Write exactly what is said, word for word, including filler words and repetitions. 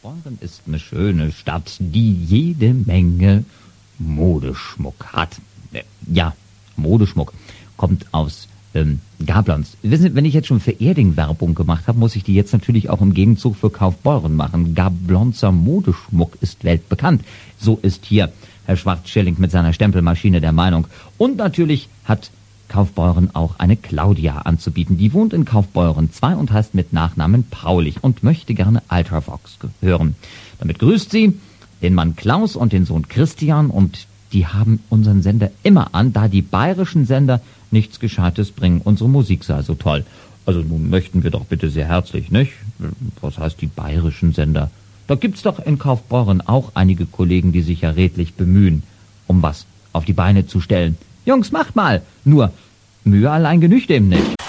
Kaufbeuren ist eine schöne Stadt, die jede Menge Modeschmuck hat. Äh, ja, Modeschmuck kommt aus ähm, Gablons. Wissen Sie, wenn ich jetzt schon für Erding Werbung gemacht habe, muss ich die jetzt natürlich auch im Gegenzug für Kaufbeuren machen. Gablonzer Modeschmuck ist weltbekannt. So ist hier Herr Schwarzschilling mit seiner Stempelmaschine der Meinung. Und natürlich hat Kaufbeuren auch eine Claudia anzubieten. Die wohnt in Kaufbeuren zwei und heißt mit Nachnamen Paulich und möchte gerne Ultravox hören. Damit grüßt sie den Mann Klaus und den Sohn Christian, und die haben unseren Sender immer an, da die bayerischen Sender nichts Gescheites bringen. Unsere Musik sei so toll. Also nun möchten wir doch bitte sehr herzlich, nicht? Was heißt die bayerischen Sender? Da gibt's doch in Kaufbeuren auch einige Kollegen, die sich ja redlich bemühen, um was auf die Beine zu stellen. Jungs, macht mal! Nur, Mühe allein genügt eben nicht.